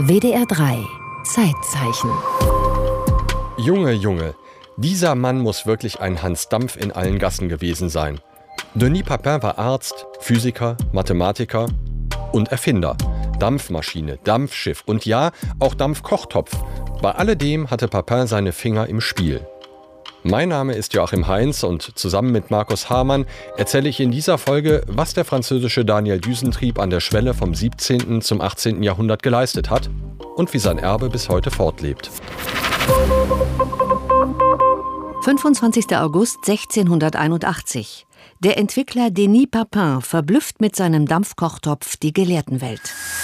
WDR 3 Zeitzeichen. Junge, Junge, dieser Mann muss wirklich ein Hans Dampf in allen Gassen gewesen sein. Denis Papin war Arzt, Physiker, Mathematiker und Erfinder. Dampfmaschine, Dampfschiff und ja, auch Dampfkochtopf. Bei alledem hatte Papin seine Finger im Spiel. Mein Name ist Joachim Heinz und zusammen mit Markus Hamann erzähle ich in dieser Folge, was der französische Daniel Düsentrieb an der Schwelle vom 17. zum 18. Jahrhundert geleistet hat und wie sein Erbe bis heute fortlebt. 25. August 1681. Der Entwickler Denis Papin verblüfft mit seinem Dampfkochtopf die Gelehrtenwelt.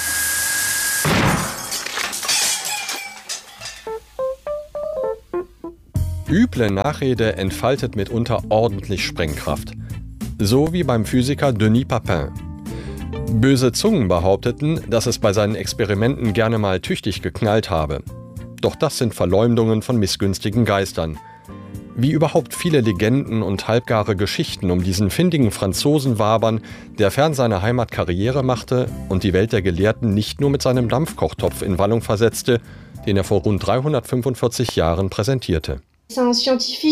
Üble Nachrede entfaltet mitunter ordentlich Sprengkraft. So wie beim Physiker Denis Papin. Böse Zungen behaupteten, dass es bei seinen Experimenten gerne mal tüchtig geknallt habe. Doch das sind Verleumdungen von missgünstigen Geistern. Wie überhaupt viele Legenden und halbgare Geschichten um diesen findigen Franzosen wabern, der fern seiner Heimat Karriere machte und die Welt der Gelehrten nicht nur mit seinem Dampfkochtopf in Wallung versetzte, den er vor rund 345 Jahren präsentierte. Er ist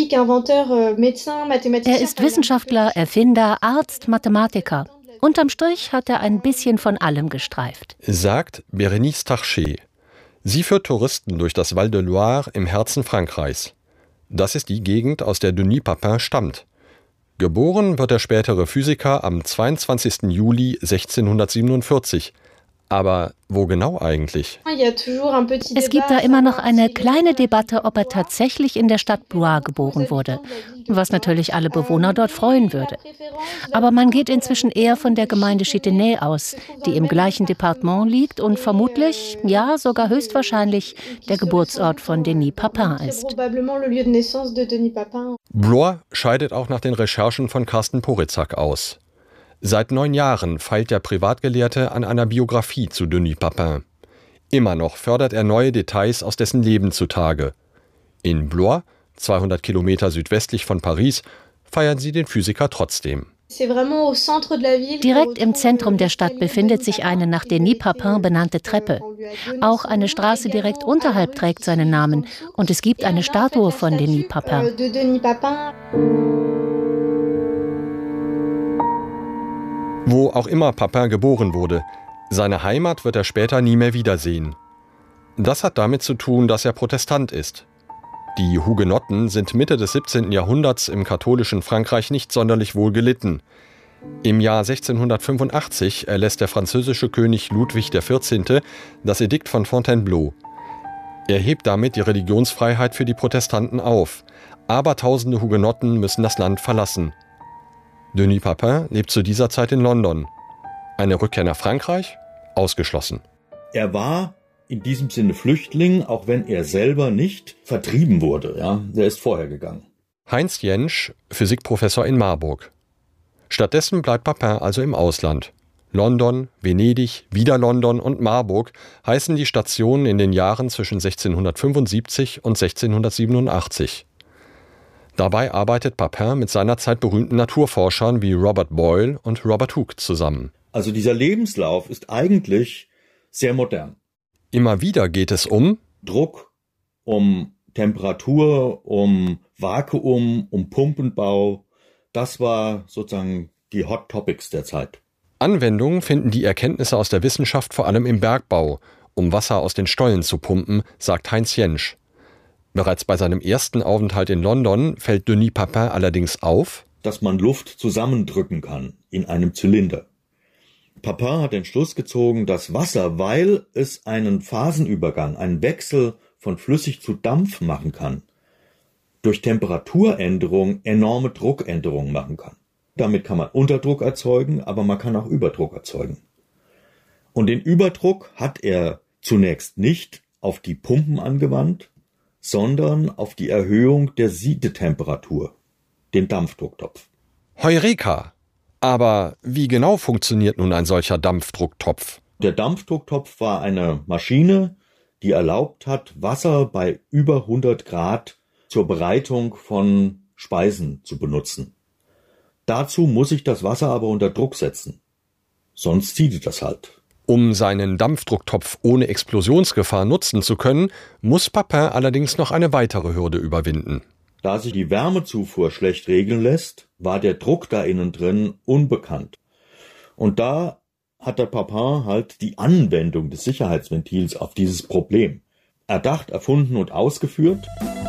Wissenschaftler, Erfinder, Arzt, Mathematiker. Unterm Strich hat er ein bisschen von allem gestreift. Sagt Bérénice Tarchet. Sie führt Touristen durch das Val de Loire im Herzen Frankreichs. Das ist die Gegend, aus der Denis Papin stammt. Geboren wird der spätere Physiker am 22. Juli 1647. Aber wo genau eigentlich? Es gibt da immer noch eine kleine Debatte, ob er tatsächlich in der Stadt Blois geboren wurde, was natürlich alle Bewohner dort freuen würde. Aber man geht inzwischen eher von der Gemeinde Chêtenay aus, die im gleichen Departement liegt und vermutlich, ja sogar höchstwahrscheinlich, der Geburtsort von Denis Papin ist. Blois scheidet auch nach den Recherchen von Carsten Poritzak aus. Seit 9 Jahren feilt der Privatgelehrte an einer Biografie zu Denis Papin. Immer noch fördert er neue Details aus dessen Leben zutage. In Blois, 200 Kilometer südwestlich von Paris, feiern sie den Physiker trotzdem. Direkt im Zentrum der Stadt befindet sich eine nach Denis Papin benannte Treppe. Auch eine Straße direkt unterhalb trägt seinen Namen und es gibt eine Statue von Denis Papin. Wo auch immer Papin geboren wurde, seine Heimat wird er später nie mehr wiedersehen. Das hat damit zu tun, dass er Protestant ist. Die Hugenotten sind Mitte des 17. Jahrhunderts im katholischen Frankreich nicht sonderlich wohl gelitten. Im Jahr 1685 erlässt der französische König Ludwig XIV. Das Edikt von Fontainebleau. Er hebt damit die Religionsfreiheit für die Protestanten auf. Abertausende Hugenotten müssen das Land verlassen. Denis Papin lebt zu dieser Zeit in London. Eine Rückkehr nach Frankreich? Ausgeschlossen. Er war in diesem Sinne Flüchtling, auch wenn er selber nicht vertrieben wurde. Ja, er ist vorher gegangen. Heinz Jentsch, Physikprofessor in Marburg. Stattdessen bleibt Papin also im Ausland. London, Venedig, wieder London und Marburg heißen die Stationen in den Jahren zwischen 1675 und 1687. Dabei arbeitet Papin mit seinerzeit berühmten Naturforschern wie Robert Boyle und Robert Hooke zusammen. Also dieser Lebenslauf ist eigentlich sehr modern. Immer wieder geht es um Druck, um Temperatur, um Vakuum, um Pumpenbau. Das war sozusagen die Hot Topics der Zeit. Anwendung finden die Erkenntnisse aus der Wissenschaft vor allem im Bergbau, um Wasser aus den Stollen zu pumpen, sagt Heinz Jentsch. Bereits bei seinem ersten Aufenthalt in London fällt Denis Papin allerdings auf, dass man Luft zusammendrücken kann in einem Zylinder. Papin hat den Schluss gezogen, dass Wasser, weil es einen Phasenübergang, einen Wechsel von flüssig zu Dampf machen kann, durch Temperaturänderung enorme Druckänderungen machen kann. Damit kann man Unterdruck erzeugen, aber man kann auch Überdruck erzeugen. Und den Überdruck hat er zunächst nicht auf die Pumpen angewandt, sondern auf die Erhöhung der Siedetemperatur, den Dampfdrucktopf. Heureka! Aber wie genau funktioniert nun ein solcher Dampfdrucktopf? Der Dampfdrucktopf war eine Maschine, die erlaubt hat, Wasser bei über 100 Grad zur Bereitung von Speisen zu benutzen. Dazu muss ich das Wasser aber unter Druck setzen. Sonst siedet das halt. Um seinen Dampfdrucktopf ohne Explosionsgefahr nutzen zu können, muss Papin allerdings noch eine weitere Hürde überwinden. Da sich die Wärmezufuhr schlecht regeln lässt, war der Druck da innen drin unbekannt. Und da hat der Papin halt die Anwendung des Sicherheitsventils auf dieses Problem erdacht, erfunden und ausgeführt.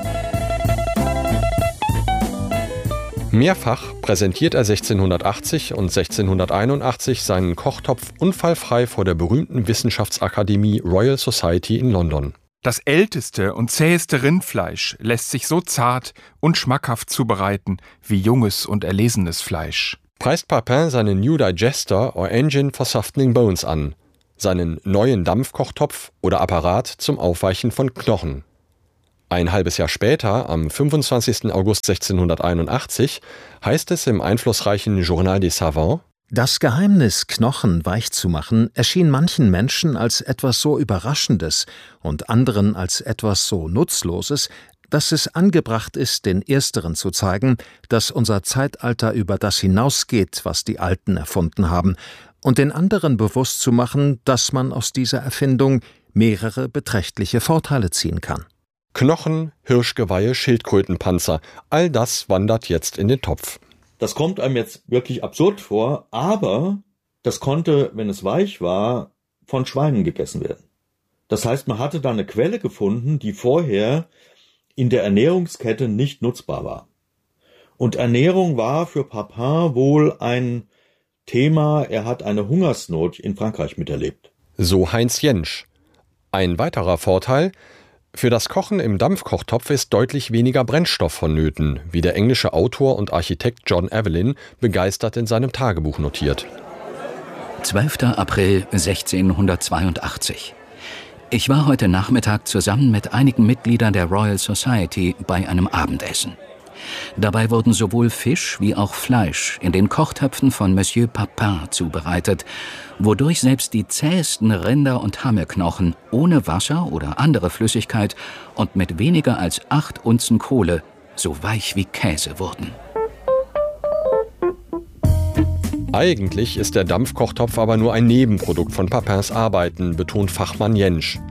Mehrfach präsentiert er 1680 und 1681 seinen Kochtopf unfallfrei vor der berühmten Wissenschaftsakademie Royal Society in London. Das älteste und zäheste Rindfleisch lässt sich so zart und schmackhaft zubereiten wie junges und erlesenes Fleisch. Preist Papin seinen New Digester or Engine for Softening Bones an, seinen neuen Dampfkochtopf oder Apparat zum Aufweichen von Knochen. Ein halbes Jahr später, am 25. August 1681, heißt es im einflussreichen Journal des Savants: Das Geheimnis, Knochen weich zu machen, erschien manchen Menschen als etwas so Überraschendes und anderen als etwas so Nutzloses, dass es angebracht ist, den Ersteren zu zeigen, dass unser Zeitalter über das hinausgeht, was die Alten erfunden haben, und den anderen bewusst zu machen, dass man aus dieser Erfindung mehrere beträchtliche Vorteile ziehen kann. Knochen, Hirschgeweihe, Schildkrötenpanzer, all das wandert jetzt in den Topf. Das kommt einem jetzt wirklich absurd vor, aber das konnte, wenn es weich war, von Schweinen gegessen werden. Das heißt, man hatte da eine Quelle gefunden, die vorher in der Ernährungskette nicht nutzbar war. Und Ernährung war für Papin wohl ein Thema, er hat eine Hungersnot in Frankreich miterlebt. So Heinz Jentsch. Ein weiterer Vorteil: Für das Kochen im Dampfkochtopf ist deutlich weniger Brennstoff vonnöten, wie der englische Autor und Architekt John Evelyn begeistert in seinem Tagebuch notiert. 12. April 1682. Ich war heute Nachmittag zusammen mit einigen Mitgliedern der Royal Society bei einem Abendessen. Dabei wurden sowohl Fisch wie auch Fleisch in den Kochtöpfen von Monsieur Papin zubereitet, wodurch selbst die zähesten Rinder- und Hammelknochen ohne Wasser oder andere Flüssigkeit und mit weniger als 8 Unzen Kohle so weich wie Käse wurden. Eigentlich ist der Dampfkochtopf aber nur ein Nebenprodukt von Papins Arbeiten, betont Fachmann Jentsch.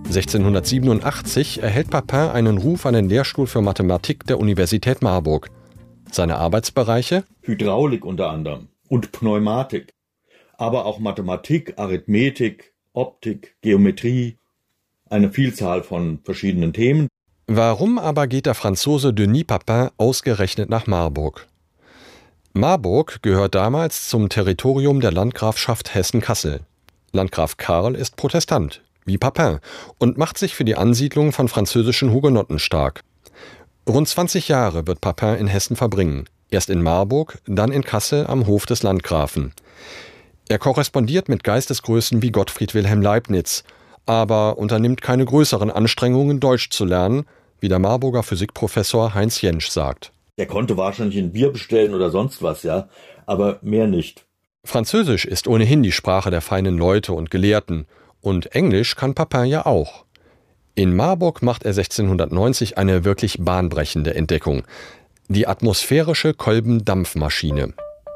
1687 erhält Papin einen Ruf an den Lehrstuhl für Mathematik der Universität Marburg. Seine Arbeitsbereiche? Hydraulik unter anderem und Pneumatik, aber auch Mathematik, Arithmetik, Optik, Geometrie, eine Vielzahl von verschiedenen Themen. Warum aber geht der Franzose Denis Papin ausgerechnet nach Marburg? Marburg gehört damals zum Territorium der Landgrafschaft Hessen-Kassel. Landgraf Karl ist Protestant, wie Papin, und macht sich für die Ansiedlung von französischen Hugenotten stark. Rund 20 Jahre wird Papin in Hessen verbringen, erst in Marburg, dann in Kassel am Hof des Landgrafen. Er korrespondiert mit Geistesgrößen wie Gottfried Wilhelm Leibniz, aber unternimmt keine größeren Anstrengungen, Deutsch zu lernen, wie der Marburger Physikprofessor Heinz Jentsch sagt. Der konnte wahrscheinlich ein Bier bestellen oder sonst was, ja, aber mehr nicht. Französisch ist ohnehin die Sprache der feinen Leute und Gelehrten, und Englisch kann Papin ja auch. In Marburg macht er 1690 eine wirklich bahnbrechende Entdeckung: die atmosphärische Kolbendampfmaschine.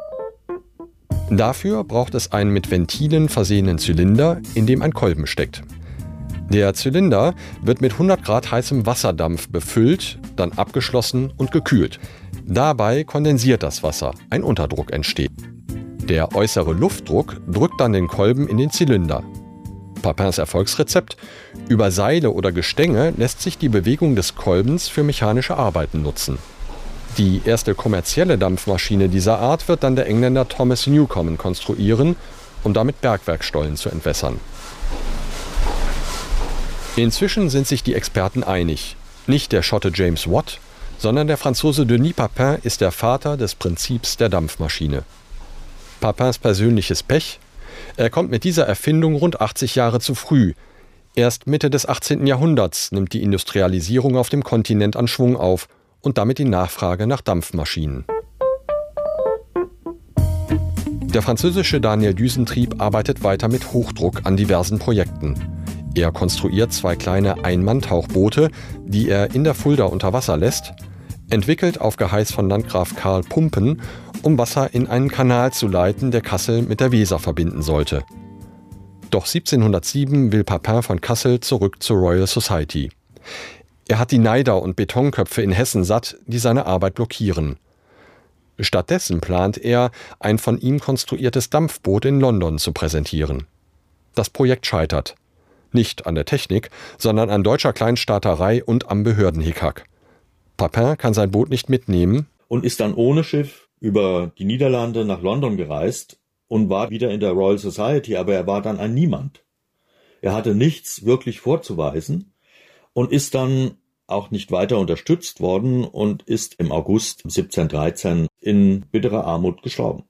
Dafür braucht es einen mit Ventilen versehenen Zylinder, in dem ein Kolben steckt. Der Zylinder wird mit 100 Grad heißem Wasserdampf befüllt, dann abgeschlossen und gekühlt. Dabei kondensiert das Wasser, ein Unterdruck entsteht. Der äußere Luftdruck drückt dann den Kolben in den Zylinder. Papins Erfolgsrezept: Über Seile oder Gestänge lässt sich die Bewegung des Kolbens für mechanische Arbeiten nutzen. Die erste kommerzielle Dampfmaschine dieser Art wird dann der Engländer Thomas Newcomen konstruieren, um damit Bergwerkstollen zu entwässern. Inzwischen sind sich die Experten einig. Nicht der Schotte James Watt, sondern der Franzose Denis Papin ist der Vater des Prinzips der Dampfmaschine. Papins persönliches Pech: Er kommt mit dieser Erfindung rund 80 Jahre zu früh. Erst Mitte des 18. Jahrhunderts nimmt die Industrialisierung auf dem Kontinent an Schwung auf und damit die Nachfrage nach Dampfmaschinen. Der französische Daniel Düsentrieb arbeitet weiter mit Hochdruck an diversen Projekten. Er konstruiert 2 kleine Ein-Mann-Tauchboote, die er in der Fulda unter Wasser lässt, entwickelt auf Geheiß von Landgraf Karl Pumpen, um Wasser in einen Kanal zu leiten, der Kassel mit der Weser verbinden sollte. Doch 1707 will Papin von Kassel zurück zur Royal Society. Er hat die Neider und Betonköpfe in Hessen satt, die seine Arbeit blockieren. Stattdessen plant er, ein von ihm konstruiertes Dampfboot in London zu präsentieren. Das Projekt scheitert. Nicht an der Technik, sondern an deutscher Kleinstaaterei und am Behördenhickhack. Papin kann sein Boot nicht mitnehmen und ist dann ohne Schiff über die Niederlande nach London gereist und war wieder in der Royal Society, aber er war dann ein Niemand. Er hatte nichts wirklich vorzuweisen und ist dann auch nicht weiter unterstützt worden und ist im August 1713 in bitterer Armut gestorben.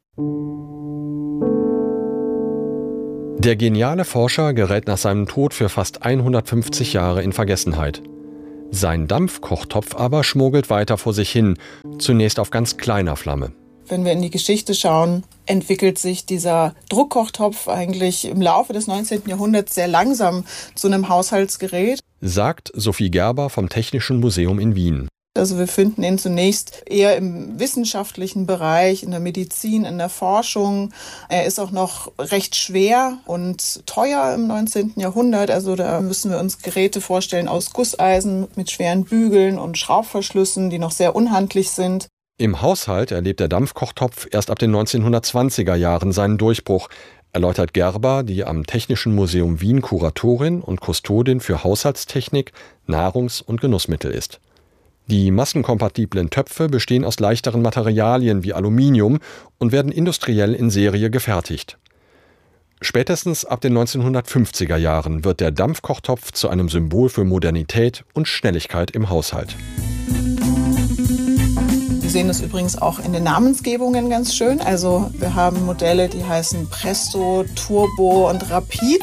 Der geniale Forscher gerät nach seinem Tod für fast 150 Jahre in Vergessenheit. Sein Dampfkochtopf aber schmuggelt weiter vor sich hin, zunächst auf ganz kleiner Flamme. Wenn wir in die Geschichte schauen, entwickelt sich dieser Druckkochtopf eigentlich im Laufe des 19. Jahrhunderts sehr langsam zu einem Haushaltsgerät. Sagt Sophie Gerber vom Technischen Museum in Wien. Also wir finden ihn zunächst eher im wissenschaftlichen Bereich, in der Medizin, in der Forschung. Er ist auch noch recht schwer und teuer im 19. Jahrhundert. Also da müssen wir uns Geräte vorstellen aus Gusseisen mit schweren Bügeln und Schraubverschlüssen, die noch sehr unhandlich sind. Im Haushalt erlebt der Dampfkochtopf erst ab den 1920er Jahren seinen Durchbruch, erläutert Gerber, die am Technischen Museum Wien Kuratorin und Kustodin für Haushaltstechnik, Nahrungs- und Genussmittel ist. Die massenkompatiblen Töpfe bestehen aus leichteren Materialien wie Aluminium und werden industriell in Serie gefertigt. Spätestens ab den 1950er Jahren wird der Dampfkochtopf zu einem Symbol für Modernität und Schnelligkeit im Haushalt. Wir sehen es übrigens auch in den Namensgebungen ganz schön. Also wir haben Modelle, die heißen Presto, Turbo und Rapid.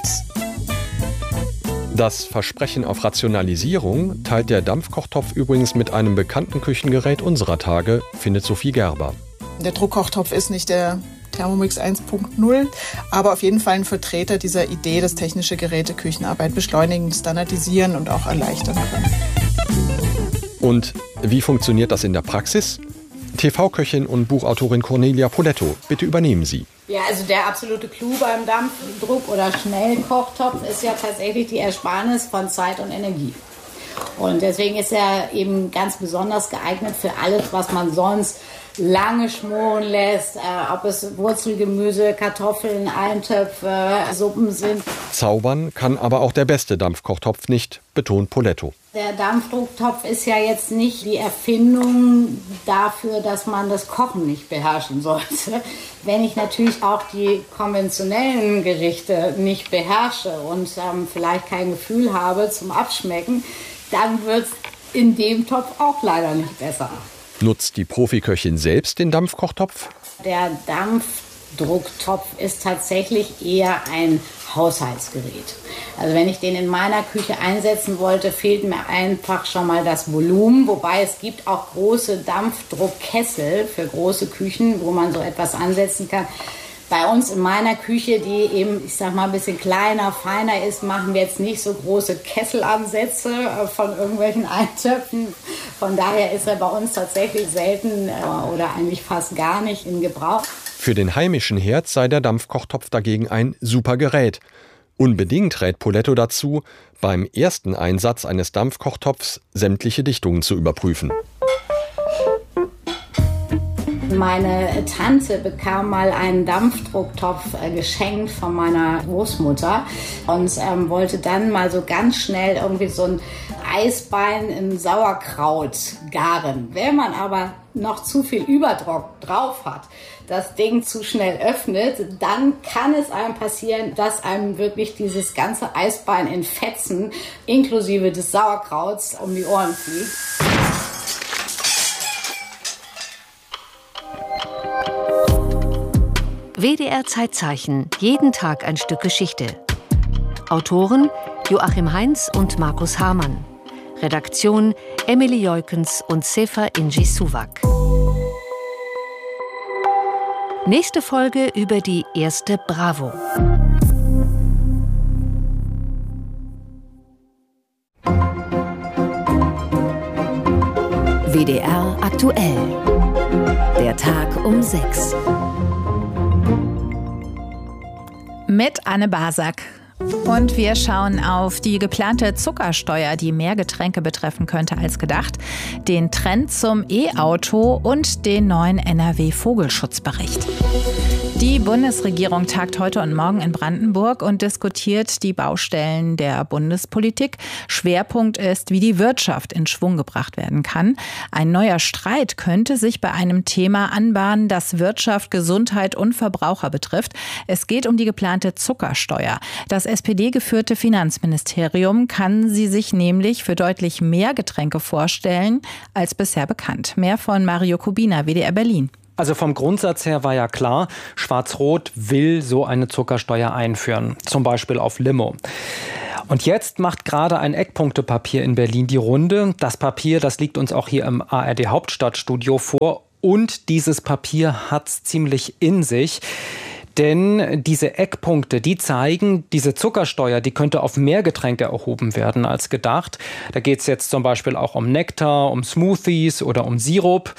Das Versprechen auf Rationalisierung teilt der Dampfkochtopf übrigens mit einem bekannten Küchengerät unserer Tage, findet Sophie Gerber. Der Druckkochtopf ist nicht der Thermomix 1.0, aber auf jeden Fall ein Vertreter dieser Idee, dass technische Geräte Küchenarbeit beschleunigen, standardisieren und auch erleichtern können. Und wie funktioniert das in der Praxis? TV-Köchin und Buchautorin Cornelia Poletto, bitte übernehmen Sie. Ja, also der absolute Clou beim Dampfdruck- oder Schnellkochtopf ist ja tatsächlich die Ersparnis von Zeit und Energie. Und deswegen ist er eben ganz besonders geeignet für alles, was man sonst lange schmoren lässt, ob es Wurzelgemüse, Kartoffeln, Eintöpfe, Suppen sind. Zaubern kann aber auch der beste Dampfkochtopf nicht, betont Poletto. Der Dampfdrucktopf ist ja jetzt nicht die Erfindung dafür, dass man das Kochen nicht beherrschen sollte. Wenn ich natürlich auch die konventionellen Gerichte nicht beherrsche und vielleicht kein Gefühl habe zum Abschmecken, dann wird es in dem Topf auch leider nicht besser. Nutzt die Profiköchin selbst den Dampfkochtopf? Der Dampfdrucktopf ist tatsächlich eher ein Haushaltsgerät. Also wenn ich den in meiner Küche einsetzen wollte, fehlt mir einfach schon mal das Volumen. Wobei es gibt auch große Dampfdruckkessel für große Küchen, wo man so etwas ansetzen kann. Bei uns in meiner Küche, die eben, ich sag mal, ein bisschen kleiner, feiner ist, machen wir jetzt nicht so große Kesselansätze von irgendwelchen Eintöpfen. Von daher ist er bei uns tatsächlich selten oder eigentlich fast gar nicht in Gebrauch. Für den heimischen Herd sei der Dampfkochtopf dagegen ein super Gerät. Unbedingt rät Poletto dazu, beim ersten Einsatz eines Dampfkochtopfs sämtliche Dichtungen zu überprüfen. Meine Tante bekam mal einen Dampfdrucktopf geschenkt von meiner Großmutter und wollte dann mal so ganz schnell irgendwie so ein Eisbein in Sauerkraut garen. Wenn man aber noch zu viel Überdruck drauf hat, das Ding zu schnell öffnet, dann kann es einem passieren, dass einem wirklich dieses ganze Eisbein in Fetzen inklusive des Sauerkrauts um die Ohren fliegt. WDR Zeitzeichen, jeden Tag ein Stück Geschichte. Autoren Joachim Heinz und Markus Hamann. Redaktion Emily Jeukens und Sefer Inji Suwak. Nächste Folge über die erste Bravo. WDR aktuell. Der Tag um 6. Mit Anne Basak. Und wir schauen auf die geplante Zuckersteuer, die mehr Getränke betreffen könnte als gedacht, den Trend zum E-Auto und den neuen NRW-Vogelschutzbericht. Die Bundesregierung tagt heute und morgen in Brandenburg und diskutiert die Baustellen der Bundespolitik. Schwerpunkt ist, wie die Wirtschaft in Schwung gebracht werden kann. Ein neuer Streit könnte sich bei einem Thema anbahnen, das Wirtschaft, Gesundheit und Verbraucher betrifft. Es geht um die geplante Zuckersteuer. Das SPD-geführte Finanzministerium kann sie sich nämlich für deutlich mehr Getränke vorstellen als bisher bekannt. Mehr von Mario Kubina, WDR Berlin. Also vom Grundsatz her war ja klar, Schwarz-Rot will so eine Zuckersteuer einführen, zum Beispiel auf Limo. Und jetzt macht gerade ein Eckpunktepapier in Berlin die Runde. Das Papier, das liegt uns auch hier im ARD Hauptstadtstudio vor. Und dieses Papier hat's ziemlich in sich. Denn diese Eckpunkte, die zeigen, diese Zuckersteuer, die könnte auf mehr Getränke erhoben werden als gedacht. Da geht es jetzt zum Beispiel auch um Nektar, um Smoothies oder um Sirup.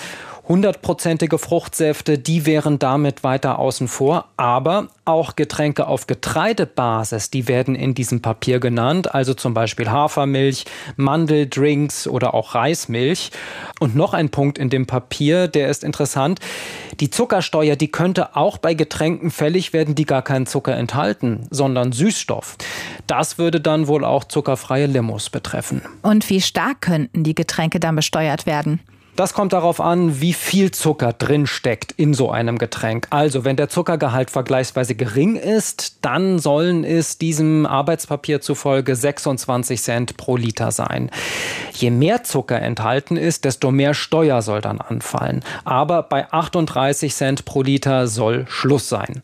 100%ige Fruchtsäfte, die wären damit weiter außen vor. Aber auch Getränke auf Getreidebasis, die werden in diesem Papier genannt. Also zum Beispiel Hafermilch, Mandeldrinks oder auch Reismilch. Und noch ein Punkt in dem Papier, der ist interessant. Die Zuckersteuer, die könnte auch bei Getränken fällig werden, die gar keinen Zucker enthalten, sondern Süßstoff. Das würde dann wohl auch zuckerfreie Limos betreffen. Und wie stark könnten die Getränke dann besteuert werden? Das kommt darauf an, wie viel Zucker drin steckt in so einem Getränk. Also, wenn der Zuckergehalt vergleichsweise gering ist, dann sollen es diesem Arbeitspapier zufolge 26 Cent pro Liter sein. Je mehr Zucker enthalten ist, desto mehr Steuer soll dann anfallen. Aber bei 38 Cent pro Liter soll Schluss sein.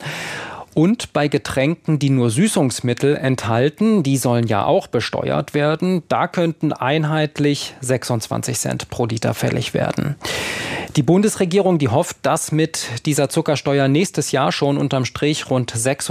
Und bei Getränken, die nur Süßungsmittel enthalten, die sollen ja auch besteuert werden, da könnten einheitlich 26 Cent pro Liter fällig werden. Die Bundesregierung, die hofft, dass mit dieser Zuckersteuer nächstes Jahr schon unterm Strich rund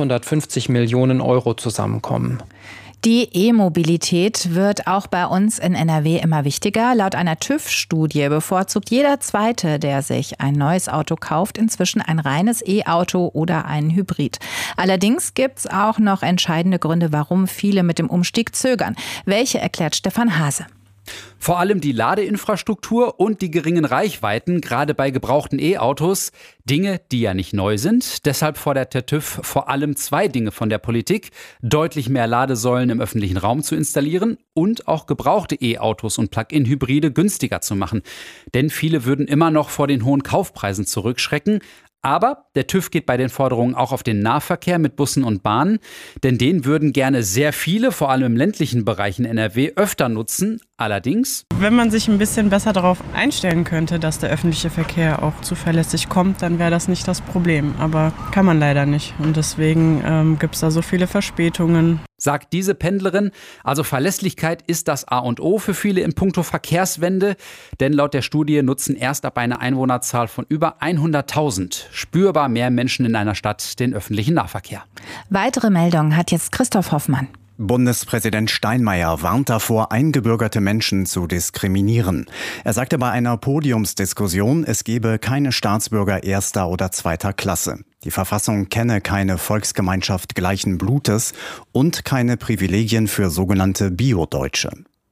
650 Millionen Euro zusammenkommen. Die E-Mobilität wird auch bei uns in NRW immer wichtiger. Laut einer TÜV-Studie bevorzugt jeder Zweite, der sich ein neues Auto kauft, inzwischen ein reines E-Auto oder einen Hybrid. Allerdings gibt es auch noch entscheidende Gründe, warum viele mit dem Umstieg zögern. Welche erklärt Stefan Hase? Vor allem die Ladeinfrastruktur und die geringen Reichweiten, gerade bei gebrauchten E-Autos. Dinge, die ja nicht neu sind. Deshalb fordert der TÜV vor allem 2 Dinge von der Politik. Deutlich mehr Ladesäulen im öffentlichen Raum zu installieren und auch gebrauchte E-Autos und Plug-in-Hybride günstiger zu machen. Denn viele würden immer noch vor den hohen Kaufpreisen zurückschrecken. Aber der TÜV geht bei den Forderungen auch auf den Nahverkehr mit Bussen und Bahnen, denn den würden gerne sehr viele, vor allem im ländlichen Bereich in NRW, öfter nutzen. Allerdings, wenn man sich ein bisschen besser darauf einstellen könnte, dass der öffentliche Verkehr auch zuverlässig kommt, dann wäre das nicht das Problem. Aber kann man leider nicht. Und deswegen gibt es da so viele Verspätungen. Sagt diese Pendlerin. Also Verlässlichkeit ist das A und O für viele in puncto Verkehrswende. Denn laut der Studie nutzen erst ab einer Einwohnerzahl von über 100.000 spürbar mehr Menschen in einer Stadt den öffentlichen Nahverkehr. Weitere Meldungen hat jetzt Christoph Hoffmann. Bundespräsident Steinmeier warnt davor, eingebürgerte Menschen zu diskriminieren. Er sagte bei einer Podiumsdiskussion, es gebe keine Staatsbürger erster oder zweiter Klasse. Die Verfassung kenne keine Volksgemeinschaft gleichen Blutes und keine Privilegien für sogenannte Bio-Deutsche.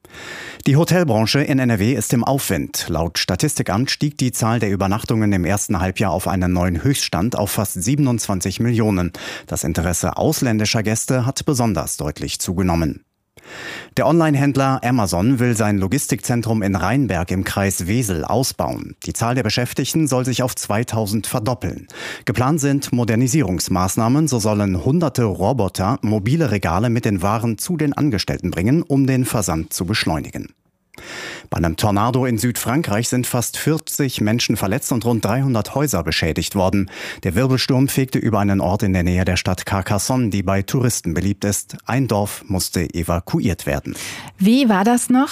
Die Hotelbranche in NRW ist im Aufwind. Laut Statistikamt stieg die Zahl der Übernachtungen im ersten Halbjahr auf einen neuen Höchststand auf fast 27 Millionen. Das Interesse ausländischer Gäste hat besonders deutlich zugenommen. Der Online-Händler Amazon will sein Logistikzentrum in Rheinberg im Kreis Wesel ausbauen. Die Zahl der Beschäftigten soll sich auf 2000 verdoppeln. Geplant sind Modernisierungsmaßnahmen, so sollen hunderte Roboter mobile Regale mit den Waren zu den Angestellten bringen, um den Versand zu beschleunigen. Bei einem Tornado in Südfrankreich sind fast 40 Menschen verletzt und rund 300 Häuser beschädigt worden. Der Wirbelsturm fegte über einen Ort in der Nähe der Stadt Carcassonne, die bei Touristen beliebt ist. Ein Dorf musste evakuiert werden. Wie war das noch?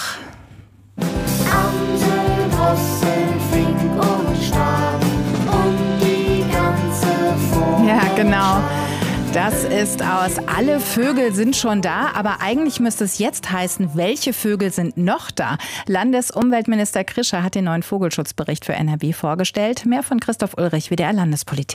Amsel, Rossel, Fink und Stab und die ganze Vogel. Ja, genau. Das ist aus Alle Vögel sind schon da, aber eigentlich müsste es jetzt heißen, welche Vögel sind noch da? Landesumweltminister Krischer hat den neuen Vogelschutzbericht für NRW vorgestellt. Mehr von Christoph Ulrich, WDR Landespolitik.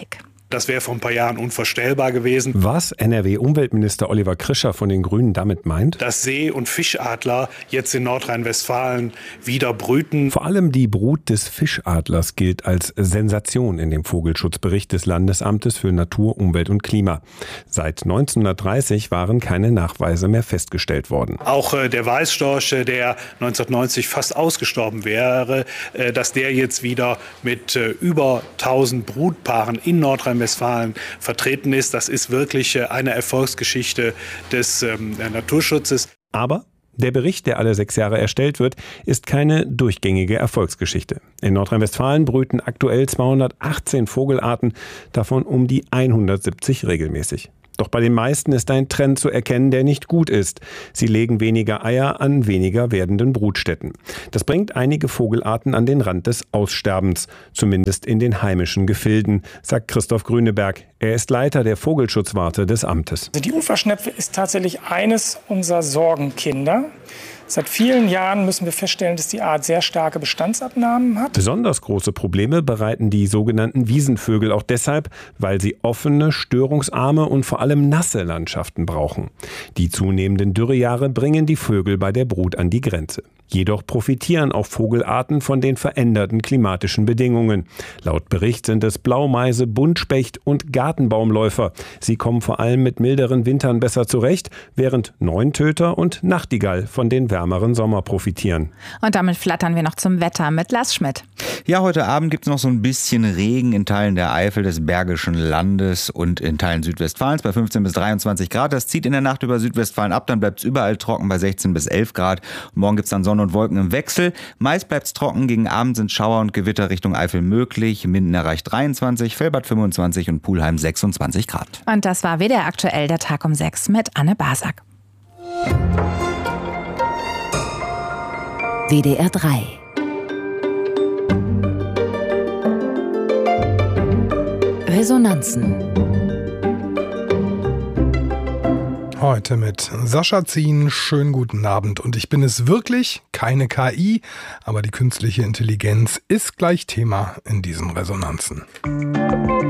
Das wäre vor ein paar Jahren unvorstellbar gewesen. Was NRW-Umweltminister Oliver Krischer von den Grünen damit meint? Dass See- und Fischadler jetzt in Nordrhein-Westfalen wieder brüten. Vor allem die Brut des Fischadlers gilt als Sensation in dem Vogelschutzbericht des Landesamtes für Natur, Umwelt und Klima. Seit 1930 waren keine Nachweise mehr festgestellt worden. Auch der Weißstorch, der 1990 fast ausgestorben wäre, dass der jetzt wieder mit über 1000 Brutpaaren in Nordrhein-Westfalen vertreten ist. Das ist wirklich eine Erfolgsgeschichte des Naturschutzes. Aber der Bericht, der alle 6 Jahre erstellt wird, ist keine durchgängige Erfolgsgeschichte. In Nordrhein-Westfalen brüten aktuell 218 Vogelarten, davon um die 170 regelmäßig. Doch bei den meisten ist ein Trend zu erkennen, der nicht gut ist. Sie legen weniger Eier an weniger werdenden Brutstätten. Das bringt einige Vogelarten an den Rand des Aussterbens, zumindest in den heimischen Gefilden, sagt Christoph Grüneberg. Er ist Leiter der Vogelschutzwarte des Amtes. Die Uferschnepfe ist tatsächlich eines unserer Sorgenkinder. Seit vielen Jahren müssen wir feststellen, dass die Art sehr starke Bestandsabnahmen hat. Besonders große Probleme bereiten die sogenannten Wiesenvögel auch deshalb, weil sie offene, störungsarme und vor allem nasse Landschaften brauchen. Die zunehmenden Dürrejahre bringen die Vögel bei der Brut an die Grenze. Jedoch profitieren auch Vogelarten von den veränderten klimatischen Bedingungen. Laut Bericht sind es Blaumeise, Buntspecht und Gartenbaumläufer. Sie kommen vor allem mit milderen Wintern besser zurecht, während Neuntöter und Nachtigall von den wärmeren Sommer profitieren. Und damit flattern wir noch zum Wetter mit Lars Schmidt. Ja, heute Abend gibt es noch so ein bisschen Regen in Teilen der Eifel, des Bergischen Landes und in Teilen Südwestfalens bei 15 bis 23 Grad. Das zieht in der Nacht über Südwestfalen ab, dann bleibt es überall trocken bei 16 bis 11 Grad. Und morgen gibt es dann Sonne und Wolken im Wechsel. Meist bleibt es trocken, gegen Abend sind Schauer und Gewitter Richtung Eifel möglich. Minden erreicht 23, Velbert 25 und Pulheim 26 Grad. Und das war WDR aktuell, der Tag um 6 mit Anne Basak. WDR 3. Resonanzen. Heute mit Sascha Zien. Schönen guten Abend. Und ich bin es wirklich, keine KI, aber die künstliche Intelligenz ist gleich Thema in diesen Resonanzen.